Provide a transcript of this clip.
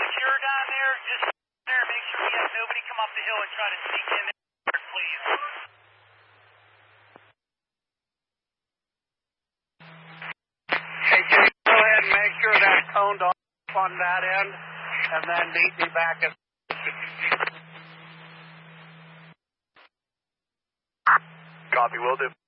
you're down there, just there, make sure we have nobody come up the hill and try to sneak in there, please. Hey, can you go ahead and make sure that's toned off on that end, and then meet me back at... Copy, will do.